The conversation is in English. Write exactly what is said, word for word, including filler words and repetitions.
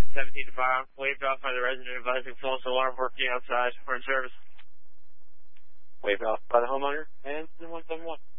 seventeen to fire on. Waved off by the resident advising false alarm working outside. We're in service. Waved off by the homeowner and one seven one.